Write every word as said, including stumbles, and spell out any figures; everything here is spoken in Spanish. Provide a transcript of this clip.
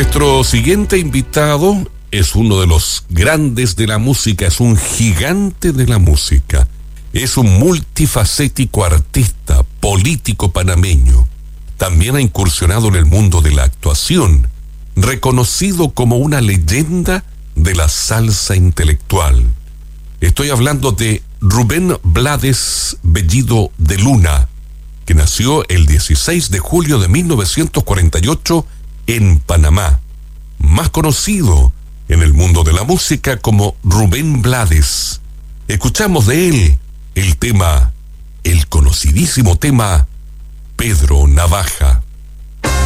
Nuestro siguiente invitado es uno de los grandes de la música, es un gigante de la música. Es un multifacético artista, político panameño. También ha incursionado en el mundo de la actuación, reconocido como una leyenda de la salsa intelectual. Estoy hablando de Rubén Blades Bellido de Luna, que nació el dieciséis de julio de mil novecientos cuarenta y ocho en Panamá, más conocido en el mundo de la música como Rubén Blades. Escuchamos de él el tema, el conocidísimo tema Pedro Navaja.